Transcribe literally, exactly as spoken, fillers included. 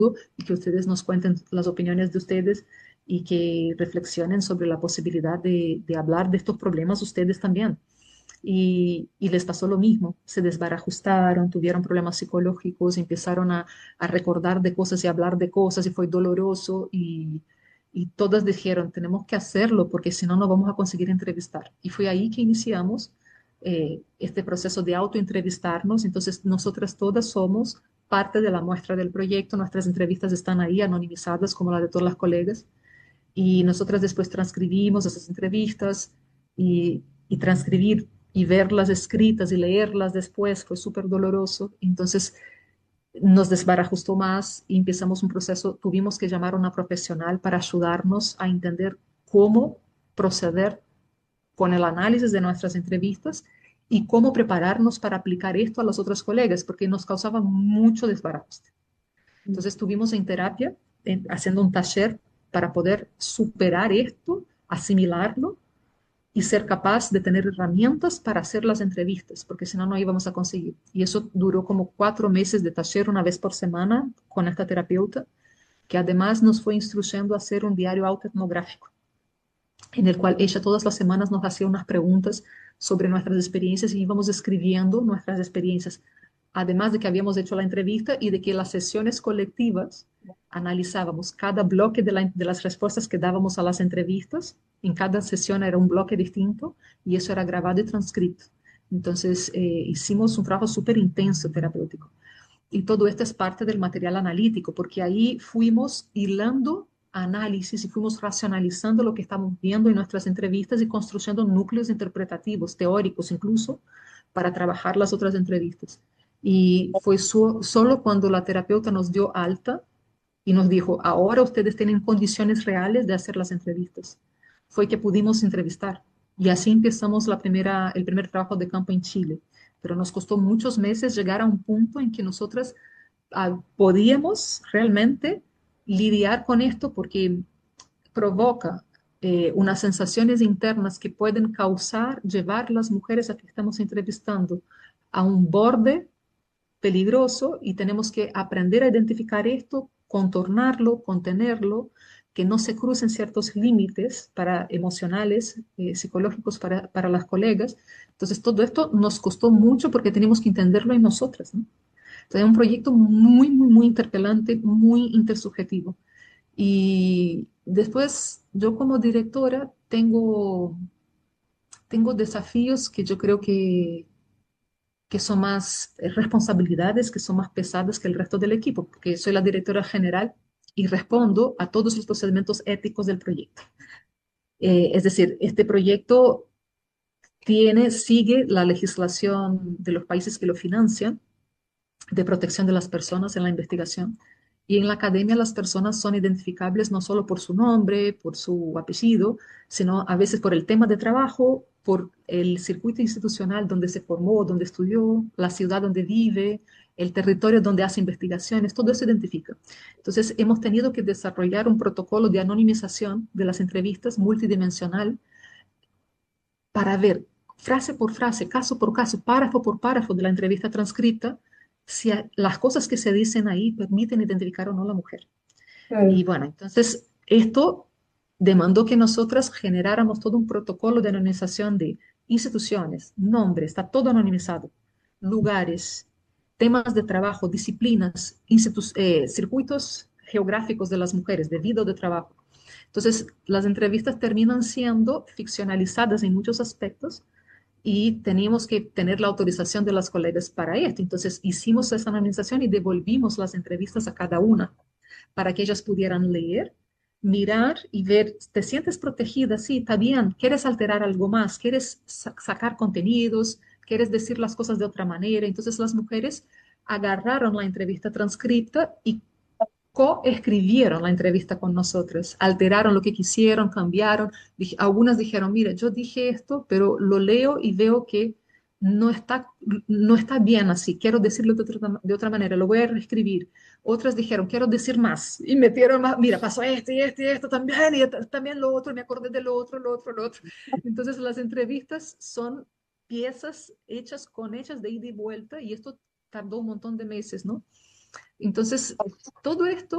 y que ustedes nos cuenten las opiniones de ustedes y que reflexionen sobre la posibilidad de, de hablar de estos problemas ustedes también. Y, y les pasó lo mismo, se desbarajustaron, tuvieron problemas psicológicos, empezaron a, a recordar de cosas y hablar de cosas y fue doloroso y, y todas dijeron, tenemos que hacerlo porque si no, no vamos a conseguir entrevistar. Y fue ahí que iniciamos eh, este proceso de autoentrevistarnos. Entonces, nosotras todas somos parte de la muestra del proyecto, nuestras entrevistas están ahí anonimizadas como la de todas las colegas y nosotras después transcribimos esas entrevistas y, y transcribir y verlas escritas y leerlas después fue súper doloroso. Entonces nos desbarajustó más y empezamos un proceso, tuvimos que llamar a una profesional para ayudarnos a entender cómo proceder con el análisis de nuestras entrevistas y cómo prepararnos para aplicar esto a los otros colegas, porque nos causaba mucho desbarajuste. Entonces estuvimos en terapia, en- haciendo un taller para poder superar esto, asimilarlo y ser capaz de tener herramientas para hacer las entrevistas, porque si no, no íbamos a conseguir. Y eso duró como cuatro meses de taller, una vez por semana, con esta terapeuta, que además nos fue instruyendo a hacer un diario autoetnográfico, en el cual ella todas las semanas nos hacía unas preguntas sobre nuestras experiencias y íbamos escribiendo nuestras experiencias, además de que habíamos hecho la entrevista y de que las sesiones colectivas analizábamos cada bloque de, la- de las respuestas que dábamos a las entrevistas. En cada sesión era un bloque distinto y eso era grabado y transcrito. Entonces, eh, hicimos un trabajo súper intenso terapéutico. Y todo esto es parte del material analítico, porque ahí fuimos hilando análisis y fuimos racionalizando lo que estamos viendo en nuestras entrevistas y construyendo núcleos interpretativos, teóricos incluso, para trabajar las otras entrevistas. Y fue so- solo cuando la terapeuta nos dio alta y nos dijo, ahora ustedes tienen condiciones reales de hacer las entrevistas, fue que pudimos entrevistar. Y así empezamos la primera, el primer trabajo de campo en Chile. Pero nos costó muchos meses llegar a un punto en que nosotras ah, podíamos realmente lidiar con esto porque provoca eh, unas sensaciones internas que pueden causar, llevar a las mujeres a que estamos entrevistando a un borde peligroso y tenemos que aprender a identificar esto, contornarlo, contenerlo, que no se crucen ciertos límites para emocionales, eh, psicológicos para, para las colegas. Entonces, todo esto nos costó mucho porque tenemos que entenderlo en nosotras, ¿no? Entonces, es un proyecto muy, muy, muy interpelante, muy intersubjetivo. Y después, yo como directora tengo, tengo desafíos que yo creo que, que son más eh, responsabilidades, que son más pesadas que el resto del equipo, porque soy la directora general y respondo a todos los procedimientos éticos del proyecto. Eh, es decir, este proyecto tiene, sigue la legislación de los países que lo financian de protección de las personas en la investigación. Y en la academia las personas son identificables no solo por su nombre, por su apellido, sino a veces por el tema de trabajo, por el circuito institucional donde se formó, donde estudió, la ciudad donde vive, el territorio donde hace investigaciones, todo eso se identifica. Entonces, hemos tenido que desarrollar un protocolo de anonimización de las entrevistas multidimensional para ver frase por frase, caso por caso, párrafo por párrafo de la entrevista transcrita, si a- las cosas que se dicen ahí permiten identificar o no a la mujer. Y Claro. bueno, entonces esto demandó que nosotras generáramos todo un protocolo de anonimización de instituciones, nombres, está todo anonimizado, lugares, temas de trabajo, disciplinas, institu- eh, circuitos geográficos de las mujeres, de vida o de trabajo. Entonces, las entrevistas terminan siendo ficcionalizadas en muchos aspectos y teníamos que tener la autorización de las colegas para esto. Entonces, hicimos esa anonimización y devolvimos las entrevistas a cada una para que ellas pudieran leer, mirar y ver, ¿te sientes protegida? Sí, está bien. ¿Quieres alterar algo más? ¿Quieres sa- sacar contenidos? ¿Quieres decir las cosas de otra manera? Entonces las mujeres agarraron la entrevista transcripta y coescribieron la entrevista con nosotros, alteraron lo que quisieron, cambiaron. Dije- algunas dijeron, mira, yo dije esto, pero lo leo y veo que no está, no está bien así, quiero decirlo de otra, de otra manera, lo voy a reescribir. Otras dijeron, quiero decir más, y metieron más, mira, pasó esto y esto y esto también, y t- también lo otro, me acordé de lo otro, lo otro, lo otro. Entonces las entrevistas son piezas hechas con hechas de ida y vuelta, y esto tardó un montón de meses, ¿no? Entonces, todo esto